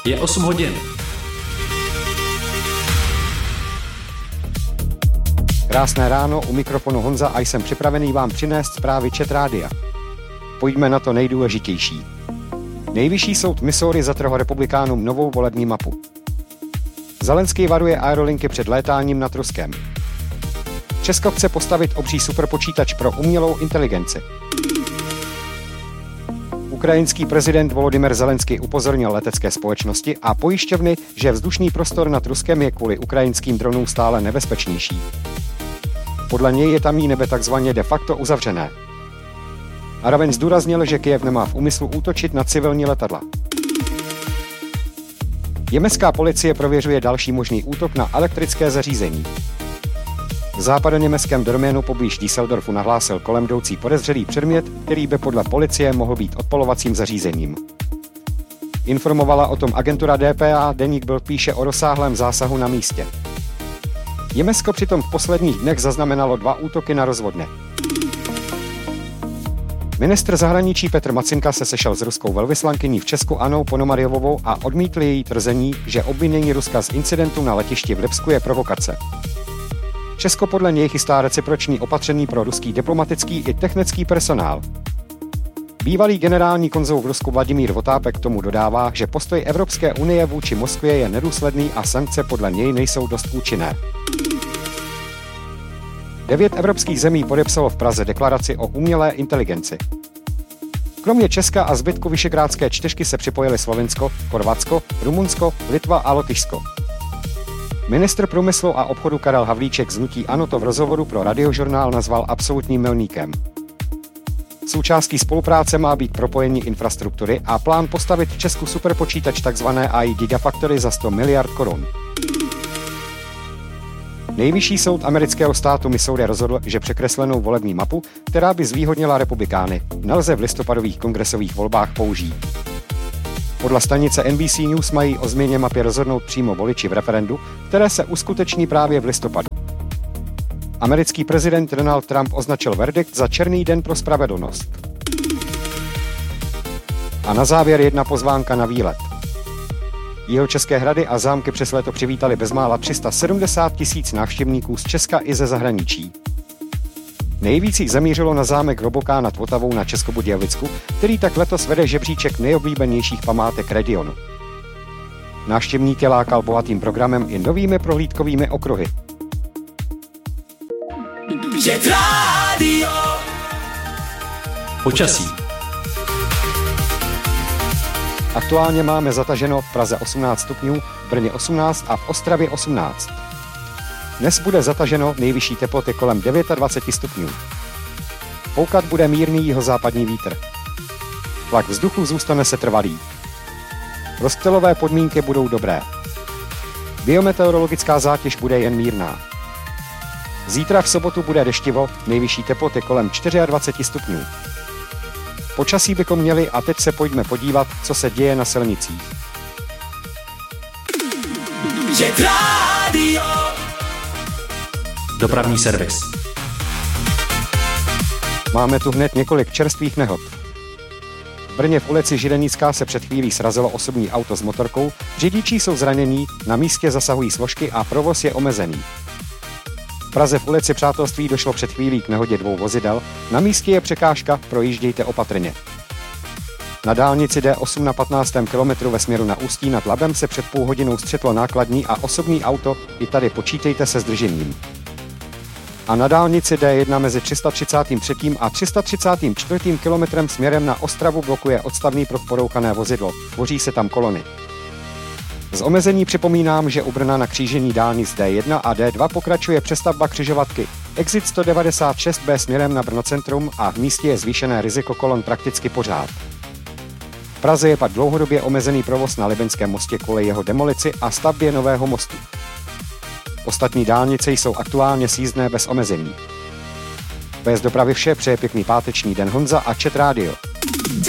Je 8 hodin. Krásné ráno, u mikrofonu Honza a jsem připravený vám přinést zprávy Chat Rádia. Pojďme na to nejdůležitější. Nejvyšší soud Missouri zatrhl republikánům novou volební mapu. Zelenský varuje aerolinky před létáním nad Ruskem. Česko chce postavit obří superpočítač pro umělou inteligenci. Ukrajinský prezident Volodymyr Zelenský upozornil letecké společnosti a pojišťovny, že vzdušný prostor nad Ruskem je kvůli ukrajinským dronům stále nebezpečnější. Podle něj je tamní nebe takzvaně de facto uzavřené. Zároveň zdůraznil, že Kyjev nemá v úmyslu útočit na civilní letadla. Jemenská policie prověřuje další možný útok na elektrické zařízení. V západoněmeckém Dorménu poblíž Düsseldorfu nahlásil kolem jdoucí podezřelý předmět, který by podle policie mohl být odpalovacím zařízením. Informovala o tom agentura dpa, deník Bild píše o rozsáhlém zásahu na místě. Německo přitom v posledních dnech zaznamenalo 2 útoky na rozvodne. Ministr zahraničí Petr Macinka se sešel s ruskou velvyslankyní v Česku Annou Ponomarjovovou a odmítl její tvrzení, že obvinění Ruska z incidentu na letišti v Lipsku je provokace. Česko podle něj chystá reciproční opatření pro ruský diplomatický i technický personál. Bývalý generální konzul v Rusku Vladimír Votápek tomu dodává, že postoj Evropské unie vůči Moskvě je nedůsledný a sankce podle něj nejsou dost účinné. 9 evropských zemí podepsalo v Praze deklaraci o umělé inteligenci. Kromě Česka a zbytku Visegrádské čtyřky se připojili Slovinsko, Chorvatsko, Rumunsko, Litva a Lotyšsko. Ministr průmyslu a obchodu Karel Havlíček z hnutí ANO to v rozhovoru pro Radiožurnál nazval absolutním milníkem. Součástí spolupráce má být propojení infrastruktury a plán postavit v Česku superpočítač tzv. AI Gigafactory za 100 miliard korun. Nejvyšší soud amerického státu Missouri rozhodl, že překreslenou volební mapu, která by zvýhodnila republikány, nelze v listopadových kongresových volbách použít. Podle stanice NBC News mají o změně mapy rozhodnout přímo voliči v referendu, které se uskuteční právě v listopadu. Americký prezident Donald Trump označil verdikt za černý den pro spravedlnost. A na závěr jedna pozvánka na výlet. Jihočeské hrady a zámky přes léto přivítali bezmála 370 000 návštěvníků z Česka i ze zahraničí. Nejvíc jich zamířilo na zámek Roboká nad Vltavou na Českobudějovicku, který tak letos vede žebříček nejoblíbenějších památek regionu. Návštěvníky lákal bohatým programem i novými prohlídkovými okruhy. Počasí. Aktuálně máme zataženo v Praze 18 stupňů, v Brně 18 a v Ostravě 18. Dnes bude zataženo, nejvyšší teploty kolem 29 stupňů. Foukat bude mírný jihozápadní vítr. Tlak vzduchu zůstane setrvalý. Rozptylové podmínky budou dobré. Biometeorologická zátěž bude jen mírná. Zítra v sobotu bude deštivo, nejvyšší teploty kolem 24 stupňů. Počasí bychom měli a teď se pojďme podívat, co se děje na silnicích. Dopravní servis. Máme tu hned několik čerstvých nehod. V Brně v ulici Židenická se před chvílí srazilo osobní auto s motorkou, řidiči jsou zranění, na místě zasahují složky a provoz je omezený. V Praze v ulici Přátelství došlo před chvílí k nehodě 2 vozidel, na místě je překážka, projíždějte opatrně. Na dálnici D8 na 15. kilometru ve směru na Ústí nad Labem se před půl hodinou střetlo nákladní a osobní auto, i tady počítejte se zdržením. A na dálnici D1 mezi 333. a 334. kilometrem směrem na Ostravu blokuje odstavný pruh porouchané vozidlo, tvoří se tam kolony. Z omezení připomínám, že u Brna na křížení dálnic D1 a D2 pokračuje přestavba křižovatky Exit 196B směrem na Brno centrum a v místě je zvýšené riziko kolon prakticky pořád. V Praze je pak dlouhodobě omezený provoz na Libeňském mostě kvůli jeho demolici a stavbě nového mostu. Ostatní dálnice jsou aktuálně sjízdné bez omezení. To je z dopravy vše, přeje pěkný páteční den Honza a Chat Radio.